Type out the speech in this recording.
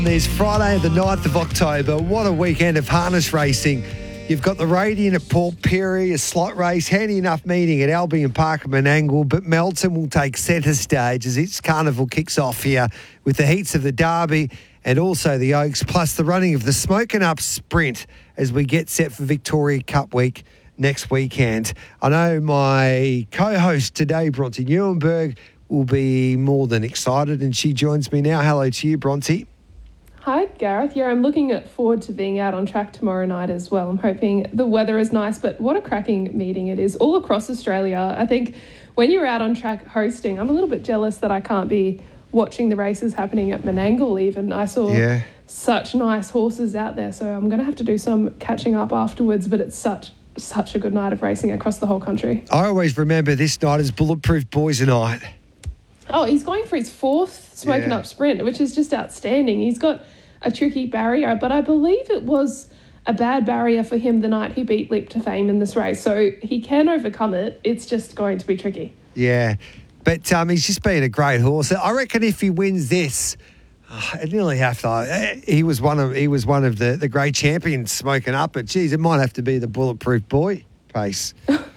There's Friday the 9th of October. What a weekend of harness racing. You've got the Radiant at Port Pirie, a slot race, handy enough meeting at Albion Park at Menangle, but Melton will take centre stage as its carnival kicks off here with the heats of the Derby and also the Oaks, plus the running of the Smokin' Up Sprint as we get set for Victoria Cup Week next weekend. I know my co-host today, Bronte Neuenberg, will be more than excited, and she joins me now. Hello to you, Bronte. Hi, Gareth. Yeah, I'm looking forward to being out on track tomorrow night as well. I'm hoping the weather is nice, but what a cracking meeting it is all across Australia. I think when you're out on track hosting, I'm a little bit jealous that I can't be watching the races happening at Menangle even. I saw such nice horses out there, so I'm going to have to do some catching up afterwards, but it's such a good night of racing across the whole country. I always remember this night as Bulletproof Boys Night. Oh, he's going for his fourth Smokin' Up Sprint, which is just outstanding. He's got a tricky barrier, but I believe it was a bad barrier for him the night he beat Leap to Fame in this race. So he can overcome it. It's just going to be tricky. Yeah, but he's just been a great horse. I reckon if he wins this, it nearly have to. He was one of the great champions Smokin' Up, but geez, it might have to be the Bulletproof Boy pace.